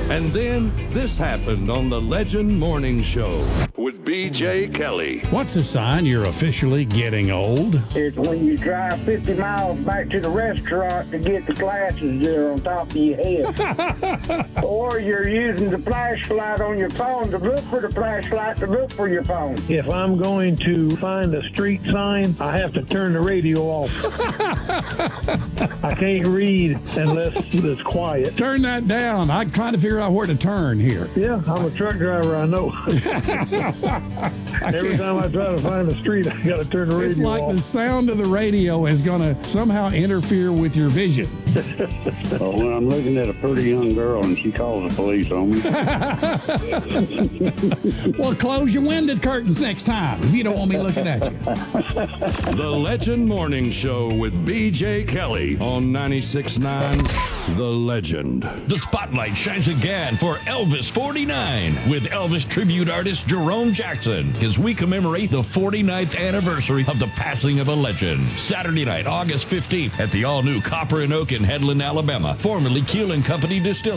And then this happened on the Legend Morning Show with B.J. Kelly. What's a sign you're officially getting old? It's when you drive 50 miles back to the restaurant to get the glasses that are on top of your head. Or you're using the flashlight on your phone to look for the flashlight to look for your phone. If I'm going to find a street sign, I have to turn the radio off. I can't read unless it's quiet. Turn that down. I'm trying to figure out where to turn here. Yeah, I'm a truck driver, I know. Every time I try to find a street, I got to turn the radio It's like off. the sound of the radio is going to somehow interfere with your vision. Well, when I'm looking at a pretty young girl and she calls the police on me. Well, close your window curtains next time if you don't want me looking at you. The Legend Morning Show with B.J. Kelly on 96.9 The Legend. The spotlight shines again for Elvis 49 with Elvis tribute artist Jerome Jackson as we commemorate the 49th anniversary of the passing of a legend. Saturday night, August 15th at the all-new Copper and Oak in Headland, Alabama, formerly Keel & Company Distillery.